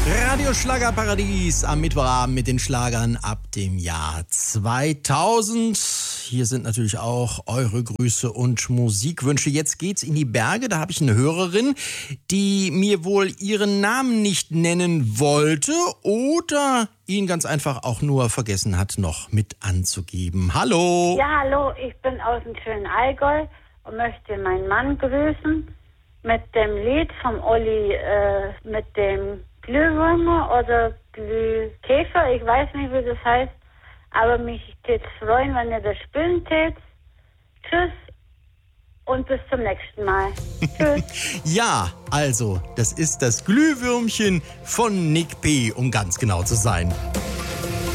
Radio Schlagerparadies am Mittwochabend mit den Schlagern ab dem Jahr 2000. Hier sind natürlich auch eure Grüße und Musikwünsche. Jetzt geht's in die Berge. Da habe ich eine Hörerin, die mir wohl ihren Namen nicht nennen wollte oder ihn ganz einfach auch nur vergessen hat, noch mit anzugeben. Hallo! Ja, hallo, ich bin aus dem schönen Allgäu und möchte meinen Mann grüßen mit dem Lied vom Olli, mit dem Glühwürmer oder Glühkäfer, ich weiß nicht, wie das heißt, aber mich würde es freuen, wenn ihr das spielen tät. Tschüss und bis zum nächsten Mal. Tschüss. Ja, also, das ist das Glühwürmchen von Nick P., um ganz genau zu sein.